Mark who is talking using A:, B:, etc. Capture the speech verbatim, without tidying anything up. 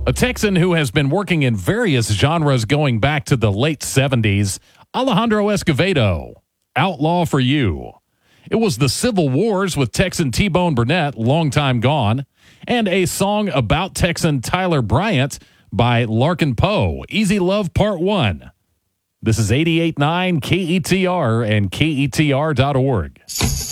A: A Texan who has been working in various genres going back to the late seventies, Alejandro Escovedo, Outlaw for You. It was the Civil Wars with Texan T-Bone Burnett, Long Time Gone, and a song about Texan Tyler Bryant by Larkin Poe, Easy Love Part one. This is eighty-eight point nine K E T R and K E T R dot org.